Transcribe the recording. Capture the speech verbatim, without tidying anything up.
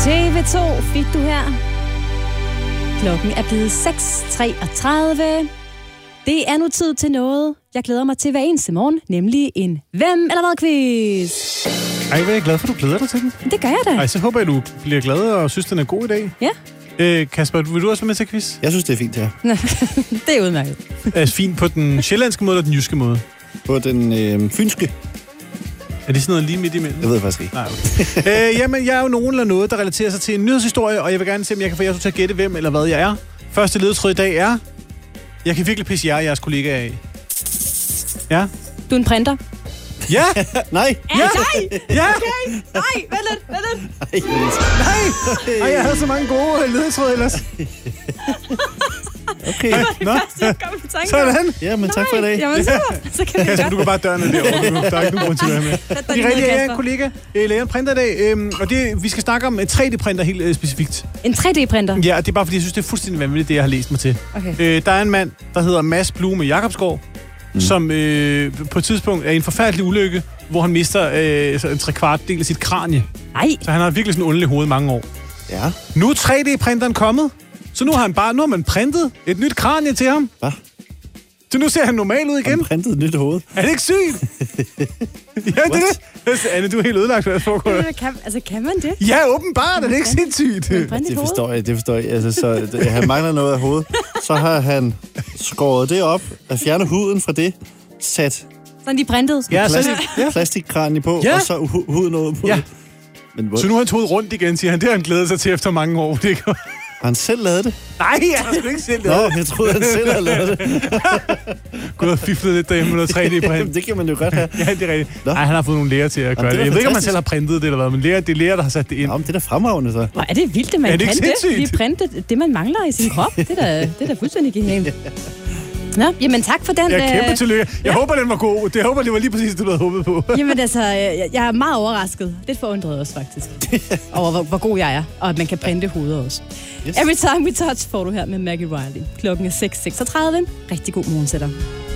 T V to fik du her. Klokken er blevet seks treogtredive. Det er nu tid til noget, jeg glæder mig til hver eneste morgen, nemlig en Hvem eller hvad-quiz. Ej, hvad er jeg glad for, du glæder dig til den. Det gør jeg da. Ej, så håber jeg, du bliver glad og synes, den er god i dag. Ja. Øh, Kasper, vil du også være med til quiz? Jeg synes, det er fint, ja. Det er udmærket. Er fint på den sjællandske måde eller den jyske måde? På den øh, fynske. Er det sådan noget lige midt imellem? Jeg ved faktisk ikke. Nej, okay. øh, jamen, jeg er jo nogen eller noget, der relaterer sig til en nyhedshistorie, og jeg vil gerne se, om jeg kan få jer til at gætte, hvem eller hvad jeg er. Første ledetråd i dag er... Jeg kan virkelig pisse jer og jeres kollegaer af. Ja? Du er en printer. Ja! Nej! Ja! Nej! Ja! Okay! Nej, vent lidt, vent lidt. Nej! Ej, jeg havde så mange gode ledetråd ellers. Okay. Nå, Sådan. sådan. Ja, men tak for i dag. Jamen, super. Så kan vi Kasper, godt. du kan bare døren ned derovre nu. Der er ikke nogen grund til at være med. Det er rigtigt, jeg er en kollega. Jeg laver en printer i dag, øhm, og det, vi skal snakke om en tre D-printer helt øh, specifikt. En tre D-printer? Ja, det er bare fordi, jeg synes, det er fuldstændig vanvittigt, det jeg har læst mig til. Okay. Øh, der er en mand, der hedder Mads Blume Jakobsgaard, mm. som øh, på et tidspunkt er i en forfærdelig ulykke, hvor han mister øh, en trekvart del af sit kranie. Nej. Så han har virkelig sådan en underlig hoved i mange år. Ja. Nu er tre D-printeren kommet, så nu har han bare, nu har man printet et nyt kranie til ham. Hvad? Så nu ser han normal ud igen. Han printet et nyt hoved. Er det ikke sygt? Ja, det er det. Anne, du er helt ødelagt, hvad der foregår. Kan, altså, kan man det? Ja, åbenbart. Er det ikke sindssygt? Det forstår jeg, det forstår jeg. Altså, så, det, han mangler noget af hovedet. Så har han skåret det op, og fjernet huden fra det, sat Sådan de printede? Ja, så plastik, ja. plastikkranie på, Ja. og så hu- huden over på. Ja. Men hvor, Så nu har han hovedet rundt igen, siger han. Det har han glædet sig til efter mange år. Det kan... har han selv lavet det? Nej, jeg har sgu ikke selv Nå, jeg troede, han selv havde lavet det. Gud og fiflet lidt derhjemme med noget tre D-print. Jamen, det kan man jo godt have. Ja, det er rigtigt. Nå. Nej, han har fået nogle læger til at gøre Jamen, det. det er Jeg ved ikke, om han fantastisk. selv har printet det eller hvad, men læger, det er læger, der har sat det ind. Nå, men det er da fremragende, så. Hvor er det vildt, at man Er det kan ikke det? sindssygt? Vi printe det, man mangler i sin krop. Det er da, det er da fuldstændig genialt. Nå, jamen tak for den. Ja, kæmpe øh, tillykke. Jeg ja. håber, den var god. Det håber, det var lige præcis det, du havde håbet på. Jamen altså, jeg, jeg er meget overrasket. Lidt forundret også, faktisk. Over hvor, hvor god jeg er, og at man kan printe hoveder også. Yes. Every Time We Touch får du her med Maggie Riley. Klokken er seks seksogtredive. Rigtig god morgen til dig.